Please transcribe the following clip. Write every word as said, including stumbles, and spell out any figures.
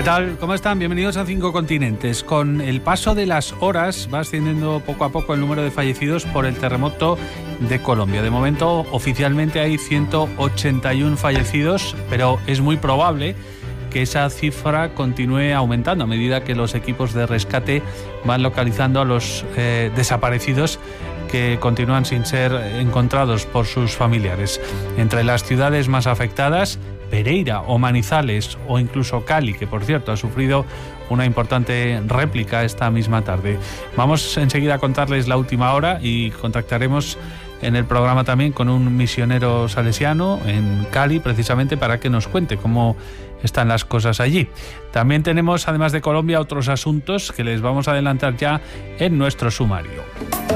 tal? ¿Cómo están? Bienvenidos a Cinco Continentes. Con el paso de las horas va ascendiendo poco a poco el número de fallecidos por el terremoto de Colombia. De momento, oficialmente hay ciento ochenta y uno fallecidos, pero es muy probable que esa cifra continúe aumentando a medida que los equipos de rescate van localizando a los eh, desaparecidos que continúan sin ser encontrados por sus familiares. Entre las ciudades más afectadas, Pereira o Manizales o incluso Cali, que por cierto ha sufrido una importante réplica esta misma tarde. Vamos enseguida a contarles la última hora y contactaremos en el programa también con un misionero salesiano en Cali, precisamente para que nos cuente cómo están las cosas allí. También tenemos, además de Colombia, otros asuntos que les vamos a adelantar ya en nuestro sumario.